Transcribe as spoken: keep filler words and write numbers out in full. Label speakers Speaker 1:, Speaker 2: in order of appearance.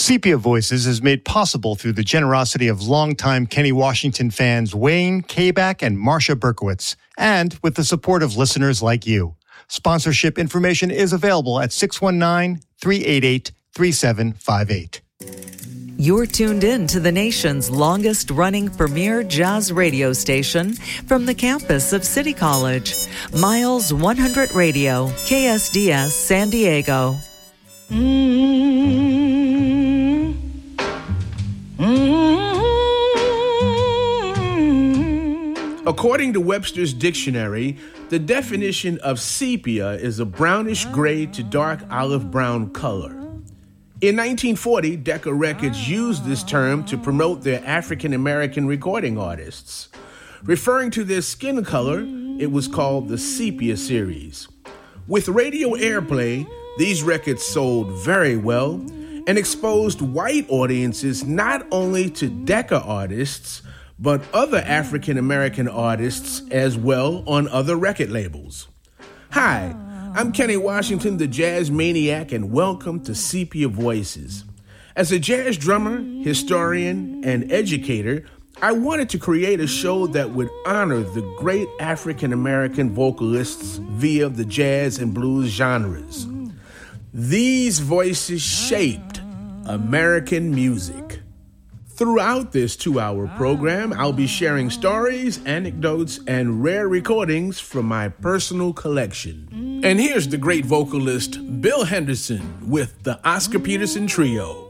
Speaker 1: Sepia Voices is made possible through the generosity of longtime Kenny Washington fans Wayne Kabak and Marsha Berkowitz, and with the support of listeners like you. Sponsorship information is available at six one nine, three eight eight, three seven five eight.
Speaker 2: You're tuned in to the nation's longest-running premier jazz radio station from the campus of City College. Miles one hundred Radio, K S D S San Diego.
Speaker 3: Mm-hmm. Mm-hmm.
Speaker 4: According to Webster's Dictionary, the definition of sepia is a brownish gray to dark olive brown color. In nineteen forty, Decca Records used this term to promote their African-American recording artists. Referring to their skin color, it was called the Sepia Series. With radio airplay, these records sold very well and exposed white audiences not only to Decca artists, but other African-American artists as well on other record labels. Hi, I'm Kenny Washington, the Jazz Maniac, and welcome to Sepia Voices. As a jazz drummer, historian, and educator, I wanted to create a show that would honor the great African-American vocalists via the jazz and blues genres. These voices shaped American music. Throughout this two-hour program, I'll be sharing stories, anecdotes, and rare recordings from my personal collection. And here's the great vocalist Bill Henderson with the Oscar Peterson Trio.